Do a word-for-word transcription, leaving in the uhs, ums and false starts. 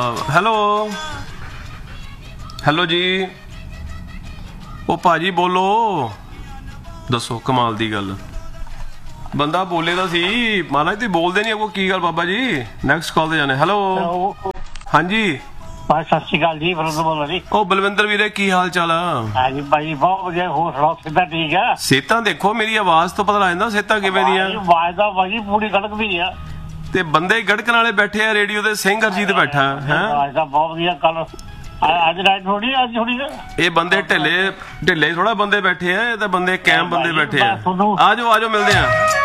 Hello hello ਜੀ, ਉਹ ਭਾਜੀ ਬੋਲੋ, ਦੱਸੋ ਕਮਾਲ ਦੀ ਗੱਲ। ਬੰਦਾ ਬੋਲੇ ਤਾਂ ਸੀ ਮਹਾਰਾਜ, ਤੁਸੀਂ ਬੋਲਦੇ ਨਹੀਂ। ਕੀ ਗੱਲ ਬਾਬਾ ਜੀ, ਨੈਕਸਟ ਕਾਲ ਤੇ ਜਾਣੇ। ਹੈਲੋ ਹਾਂਜੀ ਸਤਿ ਸ਼੍ਰੀ ਅਕਾਲ ਜੀ, ਬਲਵਿੰਦਰ ਬੋਲ ਜੀ। ਉਹ ਬਲਵਿੰਦਰ ਵੀਰੇ, ਕੀ ਹਾਲ ਚਾਲ ਆ? ਹਾਂਜੀ ਭਾਈ ਬਹੁਤ ਵਧੀਆ, ਹੋਰ ਸੁਣਾਓ, ਸਿੱਧਾ ਠੀਕ ਆ? ਸਿਹਤਾਂ ਦੇਖੋ, ਮੇਰੀ ਆਵਾਜ਼ ਤੋਂ ਪਤਾ ਲੱਗ ਜਾਂਦਾ ਸਿਹਤਾਂ ਕਿਵੇਂ ਦੀਆਂ। ਆਵਾਜ਼ ਤਾਂ ਭਾਜੀ ਪੂਰੀ ਗੜਕਦੀ ਆ। ਤੇ ਬੰਦੇ ਗੜਕਣ ਵਾਲੇ ਬੈਠੇ ਆ ਰੇਡੀਓ ਤੇ, ਸਿੰਘ ਹਰਜੀਤ ਬੈਠਾ ਹੈ। ਆਵਾਜ਼ ਤਾਂ ਬਹੁਤ ਵਧੀਆ। ਕੱਲ ਅੱਜ ਰਾਤ ਥੋੜੀ ਅੱਜ ਥੋੜੀ ਇਹ ਬੰਦੇ ਢਿੱਲੇ ਢਿੱਲੇ ਥੋੜਾ ਬੰਦੇ ਬੈਠੇ ਆ, ਇਹ ਤਾਂ ਬੰਦੇ ਕੈਮ ਬੰਦੇ ਬੈਠੇ ਆ। ਆਜੋ ਆਜੋ ਮਿਲਦੇ ਆ।